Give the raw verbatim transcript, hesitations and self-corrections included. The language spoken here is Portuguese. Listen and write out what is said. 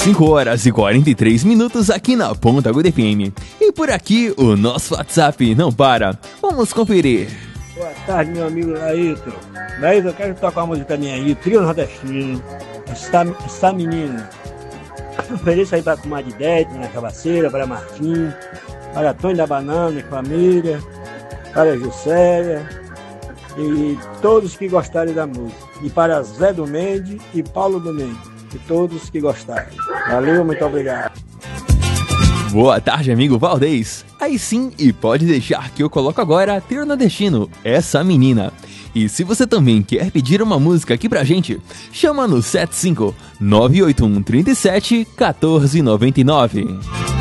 cinco horas e quarenta e três minutos aqui na Ponta Aguda F M. E por aqui o nosso WhatsApp não para. Vamos conferir. Boa tarde, meu amigo Laíto. Laíto, eu quero tocar uma música minha aí, Trio Nordestino, essa, essa menina. Ofereço aí pra comadre Dete, na Cabaceira, para Martim, para Tony da Banana e família, para Juscelia e todos que gostarem da música. E para Zé do Mendes e Paulo do Mendes. E todos que gostarem. Valeu, muito obrigado. Boa tarde, amigo Valdez. Aí sim, e pode deixar que eu coloco agora Trio Nordestino, essa menina. E se você também quer pedir uma música aqui pra gente, chama no sete cinco nove oito um três sete um quatro nove nove.